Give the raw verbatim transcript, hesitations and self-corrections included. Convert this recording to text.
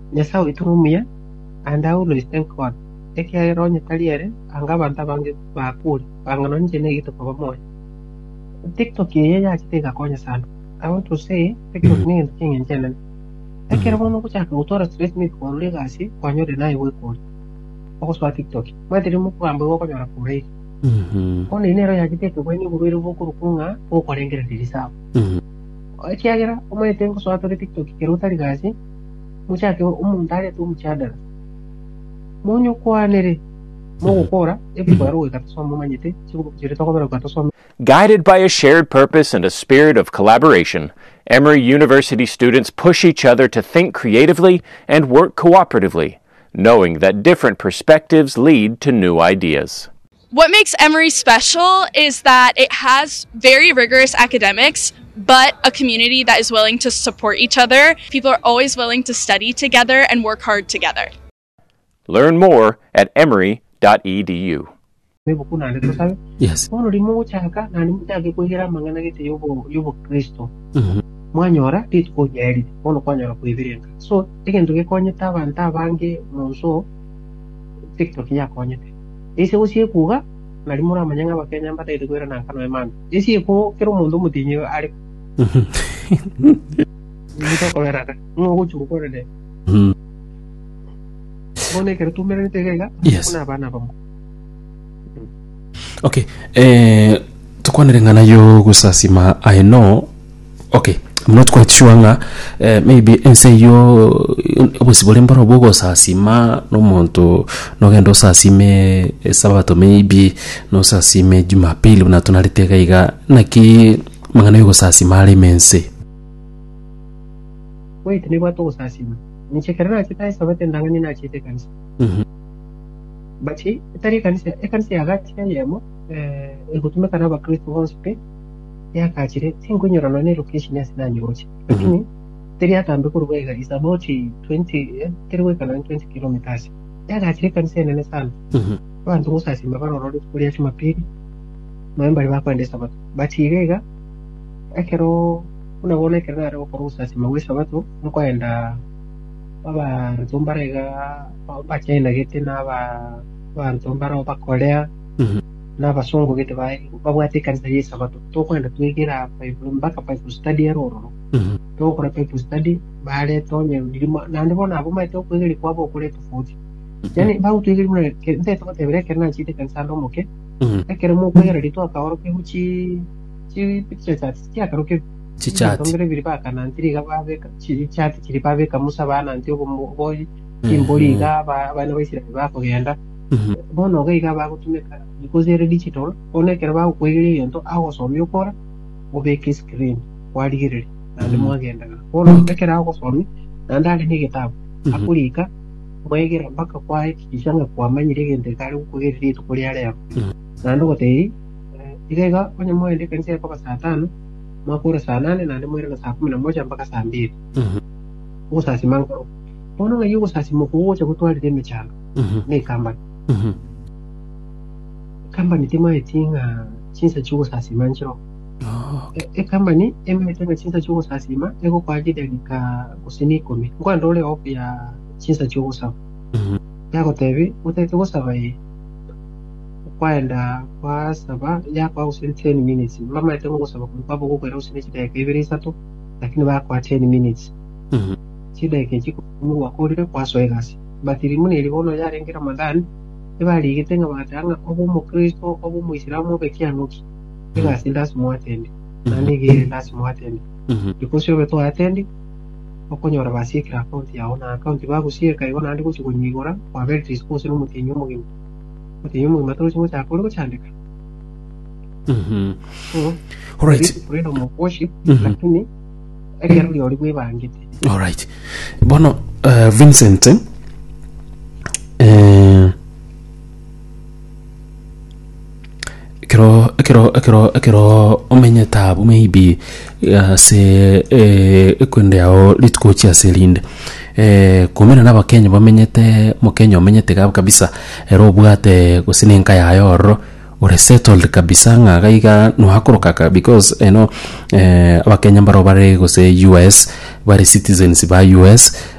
Nyasao iturumia and I always thank God. Eki ya ronya taliere anga banta bangi bakuri bangano nje ne gitu kwa moja. TikTok ye ya chiteka konya sana. I want to say TikTok ni ndio kingi njena. Eki rono kuchaka utora stress me kwa legasi kwa nyore naye we kwa. Oko swa TikTok. Matiri mu kwa mbo kwa nyora kure. Mhm. Ono inero ya chiteka kwa ni kubiru bukuru kunga o kwa lengera dilisa. Mhm. Eki ya gira omo tengo swa to TikTok keruta ligasi. Muchake umundale tu mchadara. Monyo kwanere mo gukora ebibaro ikatasoma manyete kibuko kireta ko baragatosoma. Guided by a shared purpose and a spirit of collaboration, Emory University students push each other to think creatively and work cooperatively, knowing that different perspectives lead to new ideas. What makes Emory special is that it has very rigorous academics, but a community that is willing to support each other. People are always willing to study together and work hard together. Learn more at emory dot e d u. Yes. Ono limo chaka na nimutage kugira mangana gite yobo yobo Kristo. Mhm. Mwanyora titko yeri ono kwanyora kuivirenga. So ikintu gekonyeta abantu abange munso TikTok yakonyete. Ese usiye kuga na limura amanyanga bakenya mbata itikwera nankano emana. Ese ko kero mundu mutinyo ari. Mhm. Nito kolera. Ngo kuchukore. Mhm. Bone kero tumere nitegega. Yes. Kuna bana bamu. Okay. Eh tukwanerengana yo gusasima I know. Okay. I'm not quite sure nga uh, maybe ense yo obusibole mbaro bogo sasima no muntu no gendo sasime sabato maybe no sasime Jumapili na tunaliteka iga naki mangana yo sasima ali mense. Wait ni watu sasima. Nichekera na chita sabate ndangani na chite kanisa. Mhm. Bachi itari kanisa e kanisa ya gati ya yemo eh ekutumeka na bakristo hospe ya kachire tingunyora no ne location ya sinanyi wochi. Lakini teri atambe ku rwega is about twenty teri weka na twenty kilometers. Ya kachire kanisa nene sana. Mhm. Abantu musasima bano rodi kuri ya Jumapili. Maemba libakwende sabato. Bachi irega ekero unabona kero ari ko musasima we sabato mukwaenda aba ntumbarega bachenda gete naba bantumbara bakolea Mhm. n'abasongo gete bai babwate kanisa yesa bato to kwenda twigira bible mbaka bible study eroro Mhm. to kora bible study bale tonye ndimo nandi bona abo maito kwigiri kwabo kule tofauti yani ba utwigiri mwe kente to tebere kana chite kanisa ndo moke Mhm. ekere mo kwigiri lito akaworo ke uchi chi picture chat chi akaro ke Chichat. Tongere biri baka nantiri gababe chi chat kiri babe kamusa bana ntyo bo boy kimboliga ba bana baisira bakogenda. Mhm. Bono gaiga bagutumika because ere digital onekera bagukwigiri yonto aho somyo kora obeke screen waligirire nandi mwagenda bono ekera aho somi nandali ni gitabu akulika mwegera mpaka kwa kishanga kwa manyire gente kali kukwigiri tukuri ale nando gotei igaiga onye mwende kanisa kwa saa tano mwakura saa nane nandi mwere saa kumi na moja mpaka saa mbili Mhm. usasima nkoro bono ngayo usasima kuwocha kutwalire mechana Mhm. ni kamba Mhm. company tima itinga chinsa chugo sasima nchiro Oh. e, e company eme itinga chinsa chugo sasima eko kwa ajili nika kusini kumi kwa ndole op ya chinsa chugo sa Mhm. yako tevi utete kusaba yi kwaenda kwa saba ya kwa usini ten minutes mama itinga kusaba kwa bogo kwa usini chida ya kiviri sato lakini ba kwa ten minutes Mhm. chida ya kechiko mungu wakorire kwa soegasi batiri muni ilibono ya rengira madani ibali igitenga batanga obu mu Kristo obu mu Islamu bekianuki igasi lazima atende nani ge lazima atende Mhm. because yo beto atende okonyora basikira account yawe na account bagusika ibona andi kuchi kunyigora kwa very dispose no mutinyo mu mutinyo mu matoro chimo cha kolo chandika Mhm. so Alright. freedom of worship Mhm. lakini ekero yori kwe bangite Alright. Bono uh, Vincent eh kero kero kero kero omenye tabu maybe uh, se eh kwende yao litkochi aselinde eh kumena na bakenya bamenyete mukenya omenyete gab kabisa ero bwate gusinenka yayo ro ore settled kabisa nga gaiga no hakoroka because you know eh abakenya baro bare go se U S bare citizens ba U S